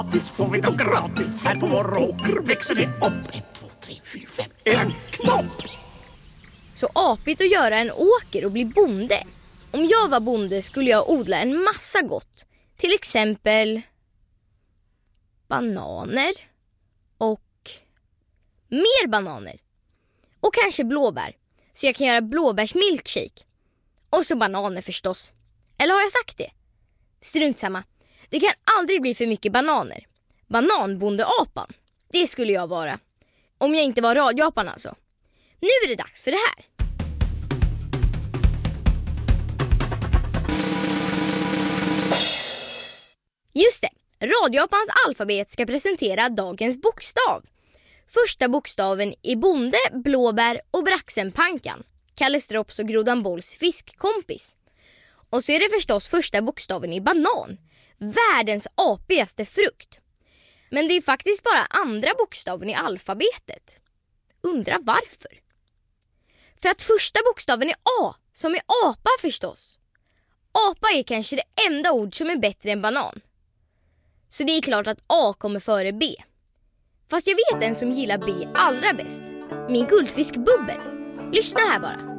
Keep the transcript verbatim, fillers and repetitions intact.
Potatis får vi då gratis. Här på vår åker växer det upp. Ett, två, tre, fyra, fem. Är en knopp. Så apigt att göra en åker och bli bonde. Om jag var bonde skulle jag odla en massa gott. Till exempel bananer och mer bananer. Och kanske blåbär. Så jag kan göra blåbärsmilkshake. Och så bananer förstås. Eller har jag sagt det? Strunt samma. Det kan aldrig bli för mycket bananer. Bananbondeapan. Det skulle jag vara. Om jag inte var radioapan alltså. Nu är det dags för det här. Just det. Radioapans alfabet ska presentera dagens bokstav. Första bokstaven är bonde, blåbär och braxenpankan. Kalle Strops och Grodan Bolls fiskkompis. Och så är det förstås första bokstaven i banan. Världens apigaste frukt. Men det är faktiskt bara andra bokstaven i alfabetet. Undrar varför? För att första bokstaven är A, som är apa förstås. Apa är kanske det enda ord som är bättre än banan. Så det är klart att A kommer före B. Fast jag vet en som gillar B allra bäst. Min guldfisk Bubbel. Lyssna här bara.